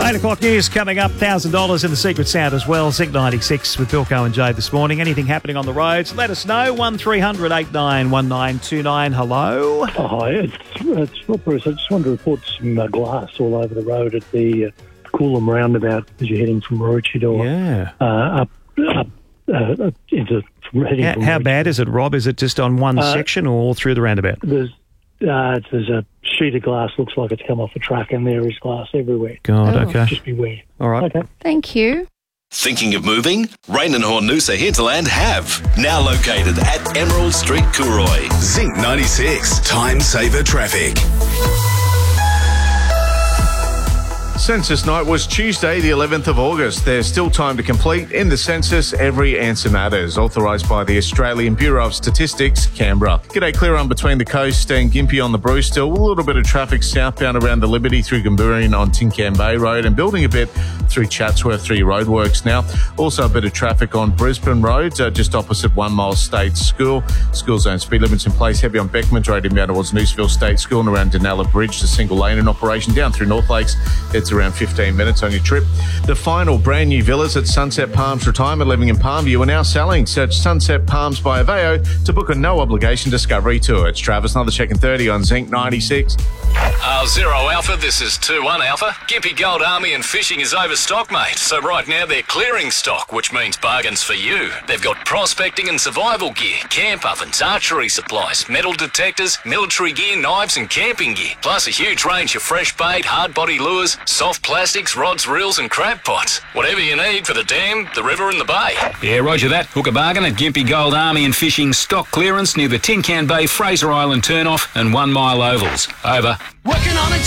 8 o'clock news coming up. $1,000 in the Secret Sound as well. Zinc 96 with Bilko and Jade this morning. Anything happening on the roads, let us know. 1300 891929. Hello. Oh, hi, it's Rob Bruce. I just wanted to report some glass all over the road at the Coolum roundabout as you're heading from Maroochydore. Yeah. How bad is it, Rob? Is it just on one section or all through the roundabout? There's a sheet of glass, looks like it's come off a truck, and there is glass everywhere. God, okay. Just beware. All right. Okay. Thank you. Thinking of moving? Rain and Hornusa Hinterland have. Now located at Emerald Street, Cooroy. Zinc 96, Time Saver Traffic. Census night was Tuesday, the 11th of August. There's still time to complete. In the census, every answer matters. Authorised by the Australian Bureau of Statistics, Canberra. G'day, clear on between the coast and Gympie on the Bruce still. A little bit of traffic southbound around the Liberty through Gumburin on Tincan Bay Road and building a bit through Chatsworth through your roadworks now. Also a bit of traffic on Brisbane Road, just opposite 1 Mile State School. School zone speed limits in place. Heavy on Beckman Road inbound towards Nooseville State School and around Denella Bridge. The single lane in operation down through North Lakes. It's around 15 minutes on your trip. The final brand new villas at Sunset Palms Retirement Living in Palmview are now selling. Search Sunset Palms by Aveo to book a no obligation discovery tour. It's Travis, another check in 30 on Zinc 96. Zero Alpha, this is 2-1 Alpha. Gympie Gold Army and Fishing is overstock, mate. So right now they're clearing stock, which means bargains for you. They've got prospecting and survival gear, camp ovens, archery supplies, metal detectors, military gear, knives and camping gear. Plus a huge range of fresh bait, hard body lures, soft plastics, rods, reels and crab pots. Whatever you need for the dam, the river and the bay. Yeah, roger that. Hook a bargain at Gympie Gold Army and Fishing stock clearance near the Tin Can Bay, Fraser Island turnoff and 1 Mile Ovals. Over. Working on it.